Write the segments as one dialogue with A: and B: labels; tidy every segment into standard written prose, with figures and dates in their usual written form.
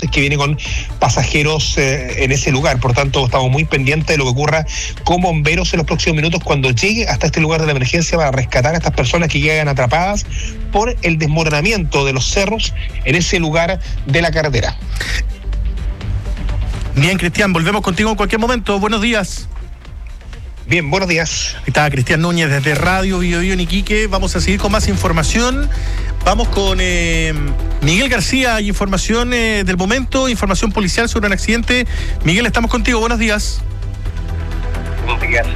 A: es que viene con pasajeros en ese lugar. Por tanto, estamos muy pendientes de lo que ocurra con bomberos en los próximos minutos cuando llegue hasta este lugar de la emergencia para rescatar a estas personas que llegan atrapadas por el desmoronamiento de los cerros en ese lugar de la carretera.
B: Bien, Cristian, volvemos contigo en cualquier momento. Buenos días.
A: Bien, buenos días.
B: Está Cristian Núñez desde Radio Biobío en Iquique. Vamos a seguir con más información. Vamos con Miguel García, información del momento, información policial sobre un accidente. Miguel, estamos contigo. Buenos días.
C: Buenos días,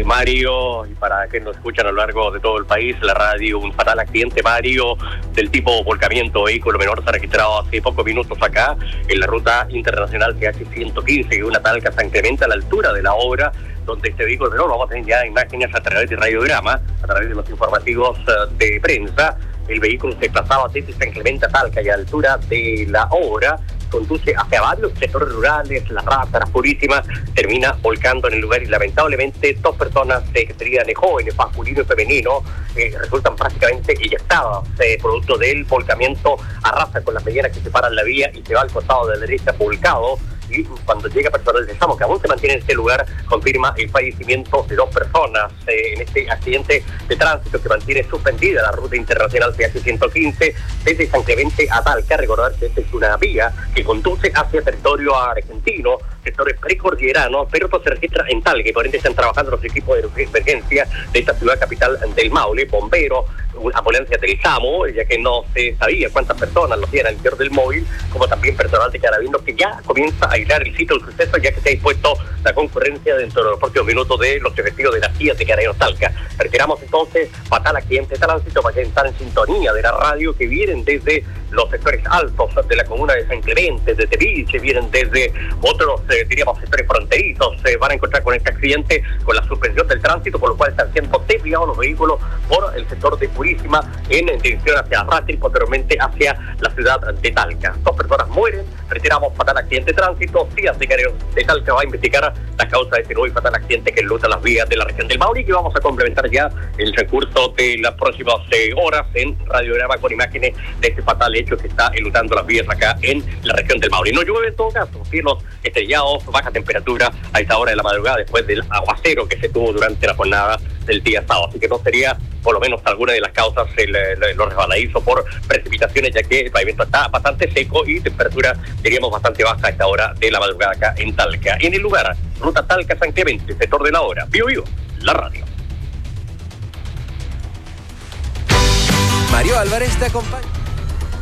C: Mario, y para quienes nos escuchan a lo largo de todo el país, la radio, un fatal accidente, Mario, del tipo volcamiento vehículo menor se ha registrado hace pocos minutos acá, en la ruta internacional PH115, que una Talca San Clemente a la altura de la obra, donde este vehículo menor, vamos a tener ya imágenes a través de radiograma, a través de los informativos de prensa. El vehículo se desplazaba desde San Clemente a Talca y a la altura de la obra, conduce hacia varios sectores rurales, La Raza, Las Purísimas, termina volcando en el lugar y lamentablemente dos personas que serían jóvenes, masculino y femenino, resultan prácticamente eyectadas, producto del volcamiento. Arrasa con las medianas que separan la vía y se va al costado de la derecha volcado. Y cuando llega personal de SAMU, que aún se mantiene en este lugar, confirma el fallecimiento de dos personas en este accidente de tránsito que mantiene suspendida la ruta internacional PH115 desde San Clemente a Talca. Recordar que esta es una vía que conduce hacia territorio argentino, sectores precordilleranos, pero esto se registra en Talca y por ende están trabajando los equipos de emergencia de esta ciudad capital del Maule, bomberos, ambulancias del SAMU, ya que no se sabía cuántas personas lo hacían al interior del móvil, como también personal de Carabineros que ya comienza a aislar el sitio del suceso, ya que se ha dispuesto la concurrencia dentro de los próximos minutos de los efectivos de las guías de Carabineros Talca. Retiramos entonces fatal accidente de tránsito para que están en sintonía de la radio, que vienen desde los sectores altos de la comuna de San Clemente, de Tepiche, vienen desde otros, diríamos, sectores fronterizos, se van a encontrar con este accidente, con la suspensión del tránsito, por lo cual están siendo desviados los vehículos por el sector de Purísima en dirección hacia Arrastre y posteriormente hacia la ciudad de Talca. Dos personas mueren, retiramos fatal accidente de tránsito. Díaz de Talca va a investigar la causa de este nuevo y fatal accidente que enluta las vías de la región del Maule, y que vamos a complementar ya el recurso de las próximas horas en radiograma con imágenes de este fatal hecho que está enlutando las vías acá en la región del Maule. No llueve en todo caso, cielos estrellados, baja temperatura a esta hora de la madrugada después del aguacero que se tuvo durante la jornada del día sábado, así que no sería por lo menos alguna de las causas los resbaladizos por precipitaciones, ya que el pavimento está bastante seco y temperatura diríamos bastante baja a esta hora de la madrugada acá en Talca. En el lugar, ruta Talca San Clemente, sector de la hora, Biobío, la radio.
D: Mario Álvarez te acompaña.